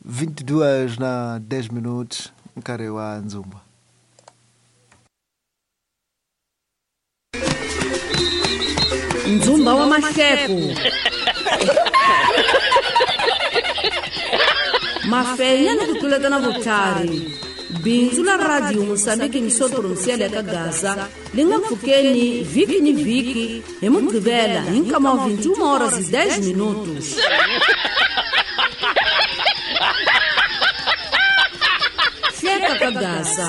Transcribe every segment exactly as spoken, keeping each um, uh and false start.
vinte e duas na dez minutos, nkarhi wa Ndzumba. Ndzumba wa Maxeko. Mafenya ni kutuleta na vutlhari. Bindzu la radio Mosambiki Mission Provincial ya Gaza linga mpfukeni viki ni viki hi Mugqivela hi nkama wa vinte e uma horas e dez minutos. Hleka ka Gaza.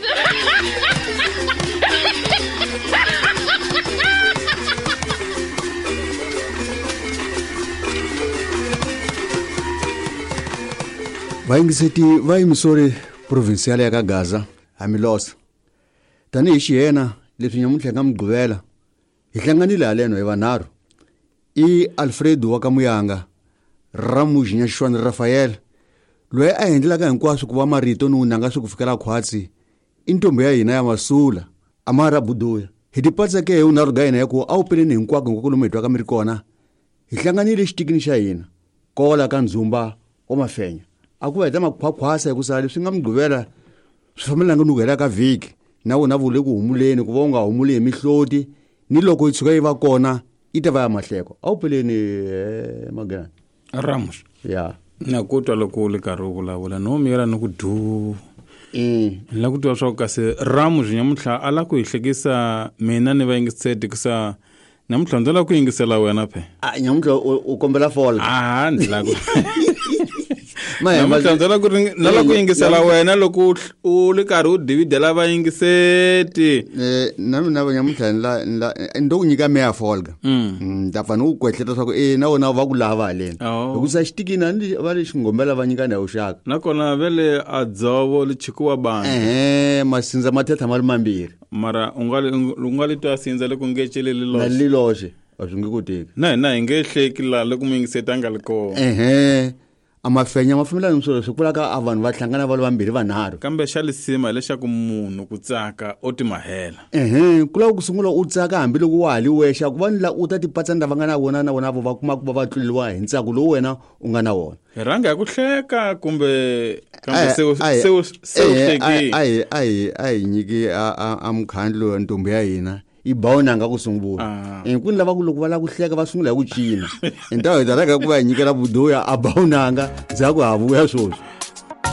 Vaingiseti va emisori provincial ya Gaza hamilosa tani xihena leswi nyamuntlha nga Mugqivela hi hlanganile haleno hi vanharhu i Alfredo wa Kamuyanga, Ramujinya Shwan Rafael loyi a hendlaka hinkwaswo ku va marito ni unanga swi ku fikela khwatsi i ntombo ya hina ya Masula Amara Buduya. Hi tipatseke hi unharhu ga hina ya ku a wu peleni hinkwako ngokolomu hi twaka mi ri kona hi hlanganile xitikini xa hina kola ka Ndzumba wa Mafenya aku heta makhwakhwasa hi ku sala swi nga Mugqivela swi fambelanga ni ku hela ka vhiki na wona vule ku humuleni ku va u nga humuli hi mihloti ni loko yi tshuka yi va kona yi ta va ya mahleko a wu peleni eh, Magana Ramos ya na kutwa loko le karhi u vulavula no mira ni ku du mm la ku twa swa kasi Ramos nyamuntlha ala ku hi hlekisa mina ni va yingiseti kusa nyamuntlha ndzela ku yingisela wena phe a nyamuntlha u kombela fola ah ndla ku nyamuntlha ku nala ku yingisela wena loko u le karhi u dividela va yingiseti eh na mina nyamuntlha la ndo ku nyika meya folga mm ta fana u kwetleta swa ku eh na wona va ku lava haleni ku sa xitikina ndi va le xingombela va nyika na uxaka nakona vele a dzovo le chikuwa bana eh masinza mathetha mali mambiri mara ungali ungali to asinza le ku ngecelele lo na liloje a swi nge koteki na na ingehleki la le ku mingisetanga liko eh Amafenya mafamila nimsolo sukula ka avanhu va hlangana va vambirhi vanharhu kambe xa lisima leswaku munhu ku tsaka o ti mahela ehe kula ku sungula u tsaka hambi loko wa hali wexa ku vanhu la u ta tipatsa ndava nga na vona na vona va kuma ku va va tluleliwa hi ntsako lowu wena u nga na wona hi ranga ya ku hleka kumbe kambe se se se hleki ai ai ai nyiki a a mkhandlo ntombi ya hina ibawona nga ku sungula inkuni lava ku loko va la ku hleka va sungula hi ku cina intawo hi ta raka ku va hi nyikela Buduya a bawunanga za ku havuya swoswo